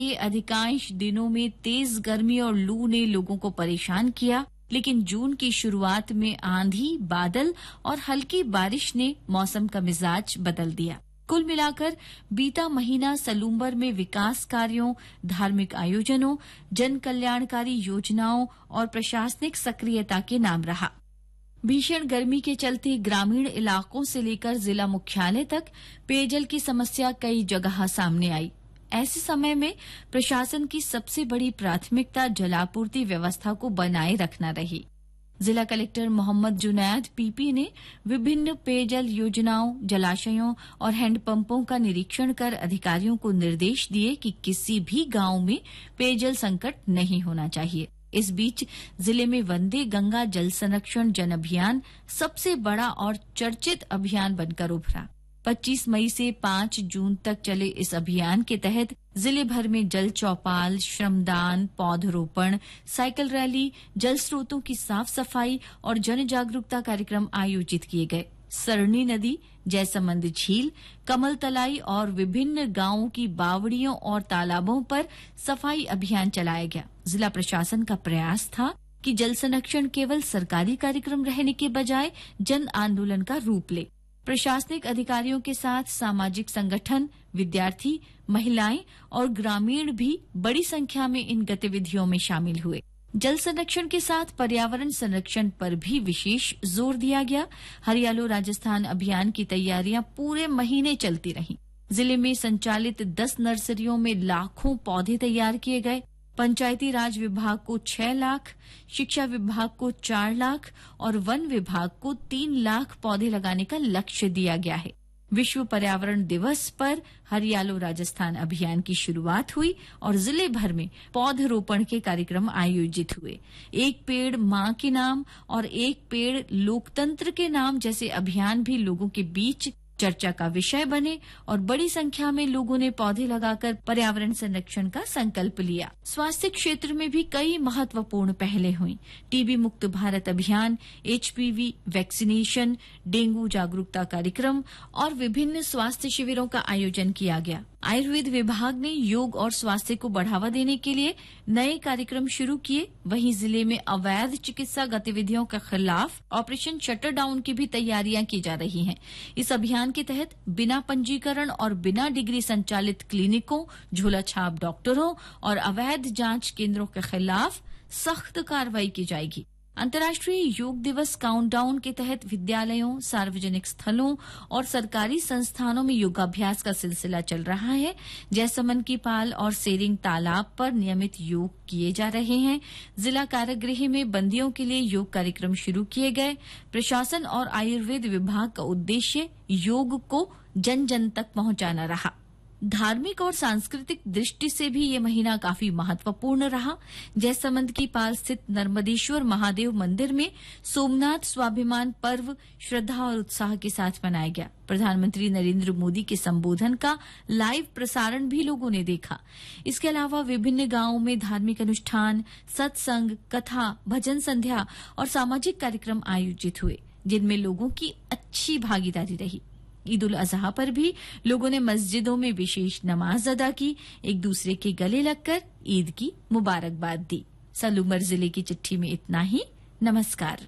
ये अधिकांश दिनों में तेज गर्मी और लू ने लोगों को परेशान किया, लेकिन जून की शुरुआत में आंधी, बादल और हल्की बारिश ने मौसम का मिजाज बदल दिया। कुल मिलाकर बीता महीना सलूम्बर में विकास कार्यों, धार्मिक आयोजनों, जन कल्याणकारी योजनाओं और प्रशासनिक सक्रियता के नाम रहा। भीषण गर्मी के चलते ग्रामीण इलाकों से लेकर जिला मुख्यालय तक पेयजल की समस्या कई जगह सामने आई। ऐसे समय में प्रशासन की सबसे बड़ी प्राथमिकता जलापूर्ति व्यवस्था को बनाए रखना रही। जिला कलेक्टर मोहम्मद जुनैद पीपी ने विभिन्न पेयजल योजनाओं, जलाशयों और हैंडपंपों का निरीक्षण कर अधिकारियों को निर्देश दिए कि किसी भी गांव में पेयजल संकट नहीं होना चाहिए। इस बीच जिले में वंदे गंगा जल संरक्षण जन अभियान सबसे बड़ा और चर्चित अभियान बनकर उभरा। 25 मई से 5 जून तक चले इस अभियान के तहत जिले भर में जल चौपाल, श्रमदान, पौधरोपण, साइकिल रैली, जल स्रोतों की साफ सफाई और जन जागरूकता कार्यक्रम आयोजित किए गए। सरणी नदी, जयसमंद झील, कमल तलाई और विभिन्न गांवों की बावड़ियों और तालाबों पर सफाई अभियान चलाया गया। जिला प्रशासन का प्रयास था कि जल संरक्षण केवल सरकारी कार्यक्रम रहने के बजाय जन आंदोलन का रूप ले। प्रशासनिक अधिकारियों के साथ सामाजिक संगठन, विद्यार्थी, महिलाएं और ग्रामीण भी बड़ी संख्या में इन गतिविधियों में शामिल हुए। जल संरक्षण के साथ पर्यावरण संरक्षण पर भी विशेष जोर दिया गया। हरियालो राजस्थान अभियान की तैयारियां पूरे महीने चलती रहीं। जिले में संचालित 10 नर्सरियों में लाखों पौधे तैयार किए गए। पंचायती राज विभाग को 6 लाख, शिक्षा विभाग को 4 लाख और वन विभाग को 3 लाख पौधे लगाने का लक्ष्य दिया गया है। विश्व पर्यावरण दिवस पर हरियालो राजस्थान अभियान की शुरुआत हुई और जिले भर में पौधरोपण के कार्यक्रम आयोजित हुए। एक पेड़ मां के नाम और एक पेड़ लोकतंत्र के नाम जैसे अभियान भी लोगों के बीच चर्चा का विषय बने और बड़ी संख्या में लोगों ने पौधे लगाकर पर्यावरण संरक्षण का संकल्प लिया। स्वास्थ्य क्षेत्र में भी कई महत्वपूर्ण पहलें हुई। टीबी मुक्त भारत अभियान, एचपीवी वैक्सीनेशन, डेंगू जागरूकता कार्यक्रम और विभिन्न स्वास्थ्य शिविरों का आयोजन किया गया। आयुर्वेद विभाग ने योग और स्वास्थ्य को बढ़ावा देने के लिए नए कार्यक्रम शुरू किए। वहीं जिले में अवैध चिकित्सा गतिविधियों के खिलाफ ऑपरेशन शटर डाउन की भी तैयारियां की जा रही हैं। इस अभियान के तहत बिना पंजीकरण और बिना डिग्री संचालित क्लिनिकों, झोला छाप डॉक्टरों और अवैध जांच केंद्रों के खिलाफ सख्त कार्रवाई की जाएगी। अंतर्राष्ट्रीय योग दिवस काउंटडाउन के तहत विद्यालयों, सार्वजनिक स्थलों और सरकारी संस्थानों में योगाभ्यास का सिलसिला चल रहा है। जयसमंद की पाल और सेरिंग तालाब पर नियमित योग किए जा रहे हैं। जिला कारागृह में बंदियों के लिए योग कार्यक्रम शुरू किए गए। प्रशासन और आयुर्वेद विभाग का उद्देश्य योग को जन जन तक पहुंचाना रहा। धार्मिक और सांस्कृतिक दृष्टि से भी ये महीना काफी महत्वपूर्ण रहा। जयसमंद की पाल स्थित नर्मदेश्वर महादेव मंदिर में सोमनाथ स्वाभिमान पर्व श्रद्धा और उत्साह के साथ मनाया गया। प्रधानमंत्री नरेंद्र मोदी के संबोधन का लाइव प्रसारण भी लोगों ने देखा। इसके अलावा विभिन्न गांवों में धार्मिक अनुष्ठान, सत्संग, कथा, भजन संध्या और सामाजिक कार्यक्रम आयोजित हुए, जिनमें लोगों की अच्छी भागीदारी रही। ईद उल अजहा पर भी लोगों ने मस्जिदों में विशेष नमाज अदा की, एक दूसरे के गले लगकर ईद की मुबारकबाद दी। सलूम्बर जिले की चिट्ठी में इतना ही। नमस्कार।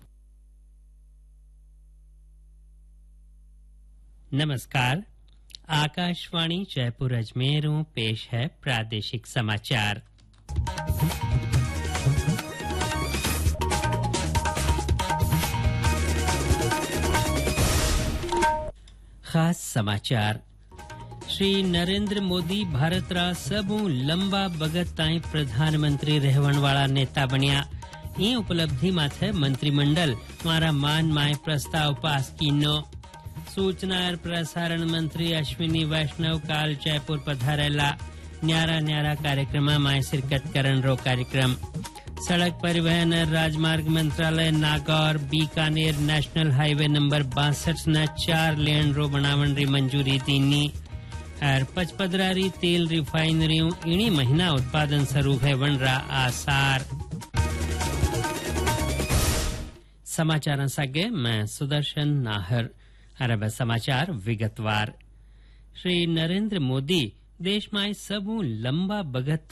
नमस्कार। आकाशवाणी जयपुर अजमेरों पेश है प्रादेशिक समाचार। खास समाचार। श्री नरेंद्र मोदी भारत रा सबू लंबा बगत ताई प्रधानमंत्री रहवण वाला नेता बन्या। ई उपलब्धि माथे मंत्रिमंडल मारा मान माय प्रस्ताव पास कीनो। सूचना और प्रसारण मंत्री अश्विनी वैष्णव काल जयपुर पधारेला। न्यारा न्यारा कार्यक्रम माय शिरकत करण रो कार्यक्रम। सड़क परिवहन और राजमार्ग मंत्रालय Nagaur Bikaner national highway number 62 न 4 लेन रो बनावण री मंजूरी दीनी। और पचपदरारी तेल रिफाइनरियों इणी महीना उत्पादन शुरू है वन रा आसार। समाचार सगे मैं सुदर्शन नाहर। अरब समाचार विगतवार। श्री नरेंद्र मोदी देश में सबू लंबा बगत